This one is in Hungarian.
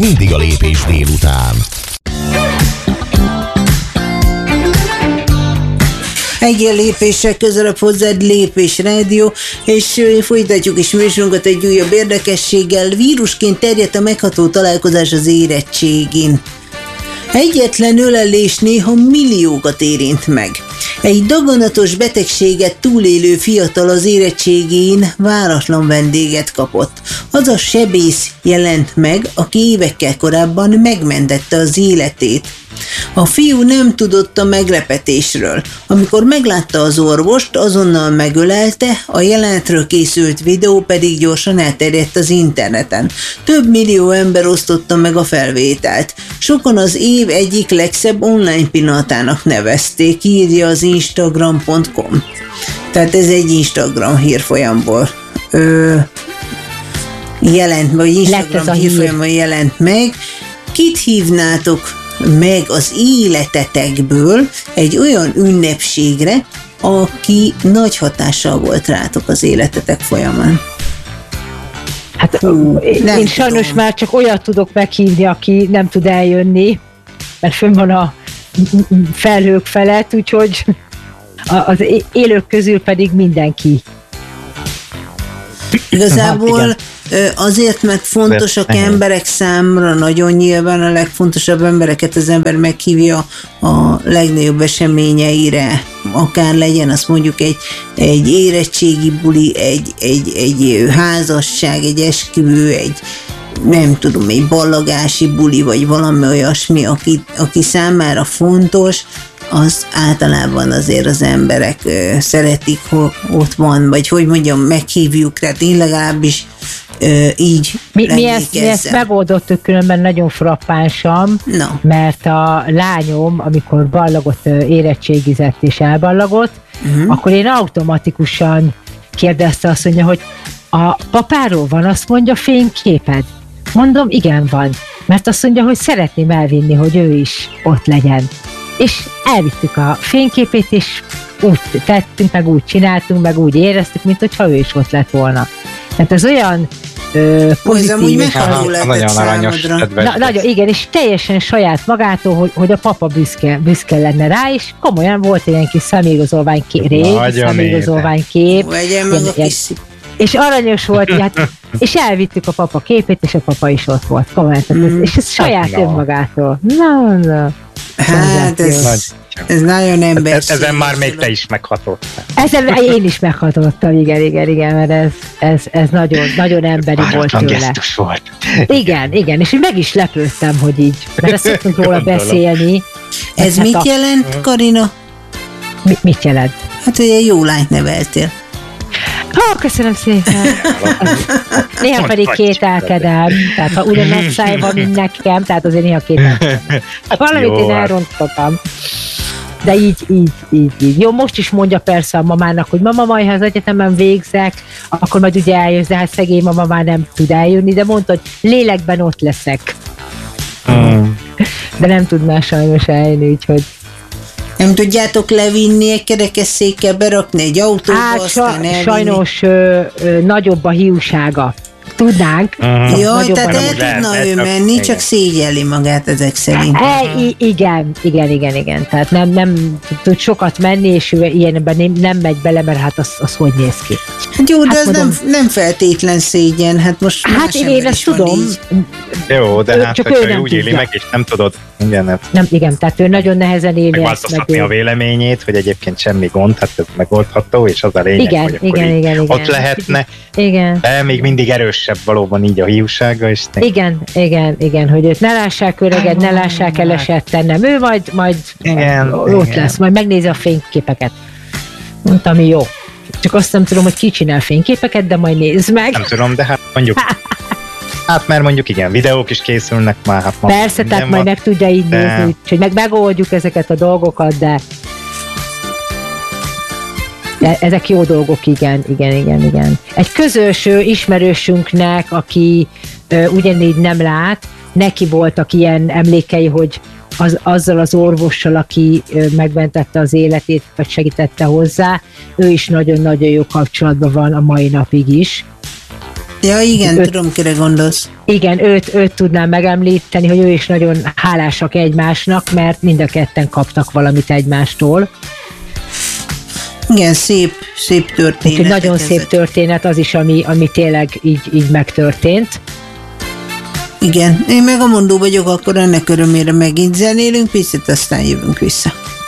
mindig a Lépés délután. Egy lépéssel közelebb hozzád Lépés Rádió, és folytatjuk is műsorunkat egy újabb érdekességgel. Vírusként terjedt a megható találkozás az érettségin. Egyetlen ölelés néha milliókat érint meg. Egy daganatos betegséget túlélő fiatal az érettségén váratlan vendéget kapott. Az a sebész jelent meg, aki évekkel korábban megmentette az életét. A fiú nem tudott a meglepetésről. Amikor meglátta az orvost, azonnal megölelte, a jelenetről készült videó pedig gyorsan elterjedt az interneten. Több millió ember osztotta meg a felvételt. Sokan az év egyik legszebb online pillanatának nevezték, írja az Instagram.com. Tehát ez egy Instagram hírfolyamból jelent, vagy Instagram hírfolyamból jelent meg. Kit hívnátok meg az életetekből egy olyan ünnepségre, aki nagy hatással volt rátok az életetek folyamán? Hát én sajnos már csak olyat tudok meghívni, aki nem tud eljönni, mert fönn van a felhők felett, úgyhogy az élők közül pedig mindenki. Igazából azért, mert fontosak emberek számra, nagyon nyilván a legfontosabb embereket az ember meghívja a legnagyobb eseményeire, akár legyen az mondjuk egy érettségi buli, egy házasság, egy esküvő, egy nem tudom, egy ballagási buli, vagy valami olyasmi, aki számára fontos, az általában azért az emberek szeretik, hogy ott van, vagy hogy mondjam, meghívjuk, tehát én legalábbis így mi ezt megoldottuk különben nagyon frappánsan, mert a lányom, amikor ballagott, érettségizett és elballagott, akkor én automatikusan kérdezte, azt mondja, hogy a papáról van, azt mondja, fényképed? Mondom, igen, van, mert azt mondja, hogy szeretném elvinni, hogy ő is ott legyen. És elvittük a fényképét, és úgy tettünk, meg úgy csináltunk, meg úgy éreztük, mint hogyha ő is ott lett volna. Tehát ez olyan pozitív, nagyon aranyos, nagyon, igen, és teljesen saját magától, hogy a papa büszke lenne rá, és komolyan volt egy ilyen kis személyigazolványkép, és aranyos volt, hát, és elvittük a papa képét, és a papa is ott volt, komolyan, és ez saját önmagától. Hát ez nagyon emberség. Ezen már még te is meghatott. Ezen én is meghatottam, igen, mert ez nagyon, nagyon emberi volt tőle. Volt. Igen, és meg is lepődtem, hogy így, mert ezt szoktunk róla beszélni. Ez mit jelent, Karina? Mit jelent? Hát, hogy egy jó lányt neveltél. Köszönöm szépen. Néha pedig kételkedem, tehát ha ugyanaz száj van, mint nekem, tehát azért néha kételkedem. Valamit én elrontottam. De így. Jó, most is mondja persze a mamának, hogy mama, majd ha az egyetemen végzek, akkor majd ugye eljössz, de hát szegény mama már nem tud eljönni, de mondta, hogy lélekben ott leszek. De nem tud már sajnos eljönni, úgyhogy nem tudjátok levinni egy kerekesszékkel, berakni egy autóba, aztán elvinni? Sajnos nagyobb a hiúsága. Tudnánk. Jaj, tehát el tudna ő menni, csak szégyelli magát ezek szerint. Igen. Tehát nem tud sokat menni, és ő ilyenben nem megy bele, mert hát az hogy néz ki. Hát jó, de ez nem feltétlen szégyen, hát most hát én ezt tudom. Jó, de hát, hogyha ő úgy éli meg, és nem tudod igen, tehát ő nagyon nehezen éli ezt meg. Megváltoztatni a véleményét, hogy egyébként semmi gond, hát ez megoldható, és az a lényeg, hogy igen. ott lehetne, igen. De még mindig erősebb valóban így a hiúsága. És igen, hogy őt ne lássák öreged, ne lássák elesetten, nem, ő majd ott lesz, majd megnézi a fényképeket. Mondtam, jó. Csak azt nem tudom, hogy ki csinál fényképeket, de majd nézd meg. Nem tudom, de hát mondjuk hát mert mondjuk igen, videók is készülnek már. Hát persze, tehát majd meg tudja így nézni, úgyhogy megoldjuk ezeket a dolgokat, de ezek jó dolgok, igen. Egy közös ismerősünknek, aki ugyanígy nem lát, neki voltak ilyen emlékei, hogy azzal az orvossal, aki megmentette az életét, vagy segítette hozzá, ő is nagyon-nagyon jó kapcsolatban van a mai napig is. Ja, igen, tudom, kire gondolsz. Igen, őt tudnám megemlíteni, hogy ő is nagyon hálásak egymásnak, mert mind a ketten kaptak valamit egymástól. Igen, szép történet. Nagyon szép történet az is, ami tényleg így megtörtént. Igen, én meg a mondó vagyok, akkor ennek örömére megint zenélünk, picit aztán jövünk vissza.